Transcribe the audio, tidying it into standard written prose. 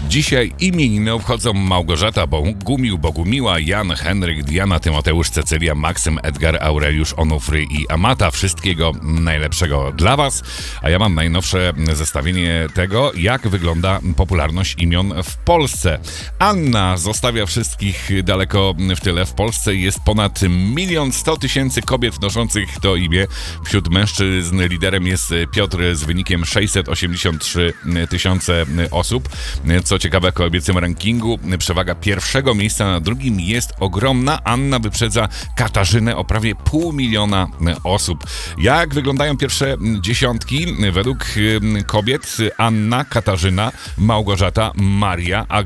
Dzisiaj imieniny obchodzą Małgorzata Bogumiła, Jan, Henryk, Diana, Tymoteusz, Cecylia, Maksym, Edgar, Aureliusz, Onufry i Amata. Wszystkiego najlepszego dla Was. A ja mam najnowsze zestawienie tego, jak wygląda popularność imion w Polsce. Anna zostawia wszystkich daleko w tyle. W Polsce jest ponad 1 100 000 kobiet noszących to imię. Wśród mężczyzn liderem jest Piotr z wynikiem 683 000 osób. Co ciekawe, w kobiecym rankingu przewaga pierwszego miejsca na drugim jest ogromna. Anna wyprzedza Katarzynę o prawie 500 000 osób. Jak wyglądają pierwsze dziesiątki? Według kobiet Anna, Katarzyna, Małgorzata, Maria,